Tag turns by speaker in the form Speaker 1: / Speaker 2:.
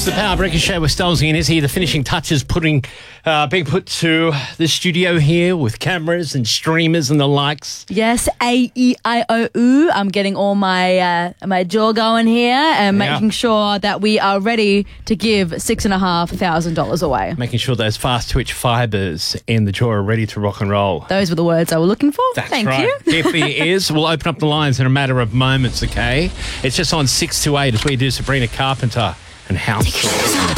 Speaker 1: The Power Breakfast Show with Stolzy and Izzy. The finishing touches being put to the studio here with cameras and streamers and the likes.
Speaker 2: Yes, A-E-I-O-U. I'm getting all my my jaw going here and making sure that we are ready to give $6,500 away.
Speaker 1: Making sure those fast twitch fibres in the jaw are ready to rock and roll.
Speaker 2: Those were the words I was looking for.
Speaker 1: That's
Speaker 2: Thank
Speaker 1: right.
Speaker 2: you.
Speaker 1: Get for your ears. We'll open up the lines in a matter of moments, okay? It's just on 6 to 8 as we do Sabrina Carpenter and House Chords.